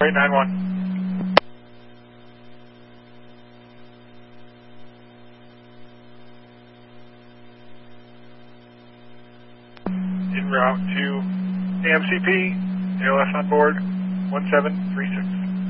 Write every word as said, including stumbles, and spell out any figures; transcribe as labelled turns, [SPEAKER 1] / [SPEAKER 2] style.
[SPEAKER 1] Right, nine one. En route to A M C P, A L S on board, one seven three six.